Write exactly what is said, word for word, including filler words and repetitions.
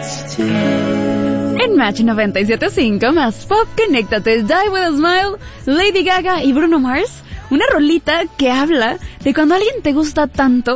En Match noventa y siete punto cinco, más pop, conéctate, Die With A Smile, Lady Gaga y Bruno Mars. Una rolita que habla de cuando alguien te gusta tanto